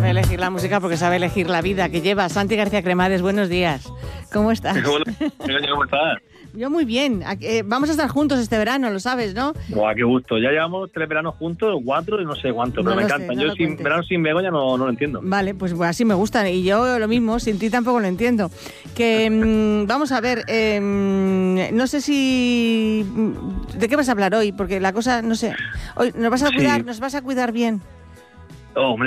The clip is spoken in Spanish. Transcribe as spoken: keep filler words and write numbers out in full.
sabe elegir la música porque sabe elegir la vida que lleva. Santi García Cremades, buenos días. ¿Cómo estás? ¿Cómo estás? Yo muy bien. Eh, vamos a estar juntos este verano, lo sabes, ¿no? Buah, qué gusto. Ya llevamos tres veranos juntos, cuatro y no sé cuánto, No pero me lo sé, encantan. no Yo lo sin cuentes. verano sin Begoña no, no lo entiendo. Vale, pues, pues así me gustan. Y yo lo mismo, sin ti tampoco lo entiendo. Que mm, vamos a ver, eh, no sé si... ¿De qué vas a hablar hoy? Porque la cosa, no sé... Hoy nos vas a Sí. cuidar, nos vas a cuidar bien. Oh, hombre,